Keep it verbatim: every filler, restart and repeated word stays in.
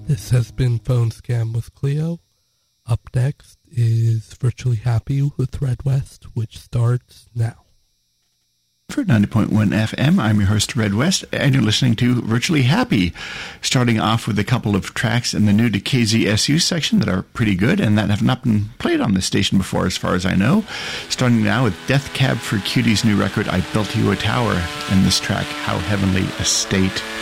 This has been Phone Scam with Cleo. Up next is Virtually Happy with Red West, which starts now. For ninety point one F M, I'm your host, Red West, and you're listening to Virtually Happy, starting off with a couple of tracks in the new to K Z S U section that are pretty good and that have not been played on this station before, as far as I know. Starting now with Death Cab for Cutie's new record, I Built You a Tower, and this track, How Heavenly a State.